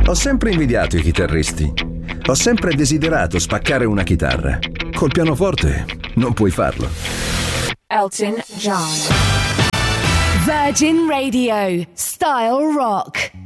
Ho sempre invidiato i chitarristi. Ho sempre desiderato spaccare una chitarra. Col pianoforte non puoi farlo. Elton John. Virgin Radio. Style Rock.